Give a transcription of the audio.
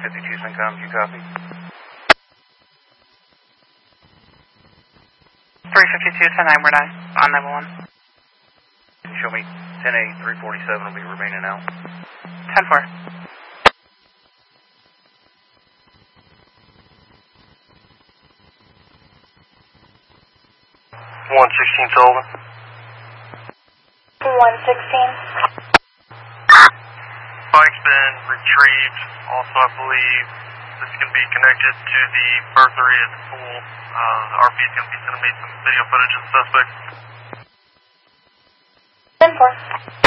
352 Syncom, do you copy? 352 10-9, we're not on 911. Can you show me 10-8, 347 will be remaining out. 10-4. 116 Sullivan. 116. Bike's been retrieved. Also, I believe this can be connected to the burglary at the pool. The RP is going to be sending me some video footage of the suspect. 10-4.